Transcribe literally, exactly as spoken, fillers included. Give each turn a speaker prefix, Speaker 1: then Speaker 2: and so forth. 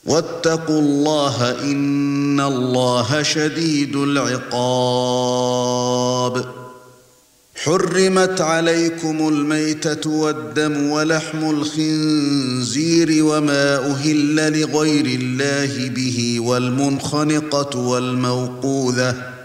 Speaker 1: واتقوا الله إن الله شديد العقاب. حرمت عليكم الميتة والدم ولحم الخنزير وما أهل لغير الله به والمنخنقة والموقوذة